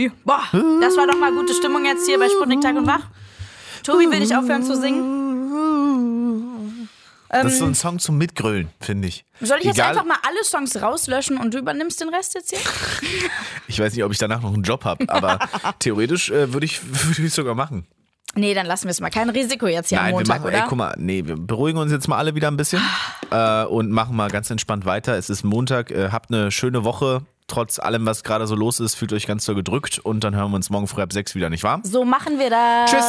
Tobi. Boah, das war doch mal gute Stimmung jetzt hier bei Sputnik Tag und Wach. Tobi will nicht aufhören zu singen. Das ist so ein Song zum Mitgrölen, finde ich. Soll ich jetzt einfach mal alle Songs rauslöschen und du übernimmst den Rest jetzt hier? Ich weiß nicht, ob ich danach noch einen Job habe, aber theoretisch würde ich sogar machen. Nee, dann lassen wir es mal. Kein Risiko jetzt hier am Montag, oder? Guck mal, wir beruhigen uns jetzt mal alle wieder ein bisschen und machen mal ganz entspannt weiter. Es ist Montag, habt eine schöne Woche. Trotz allem, was gerade so los ist, fühlt euch ganz so gedrückt und dann hören wir uns morgen früh ab 6 wieder, nicht wahr? So machen wir das. Tschüss.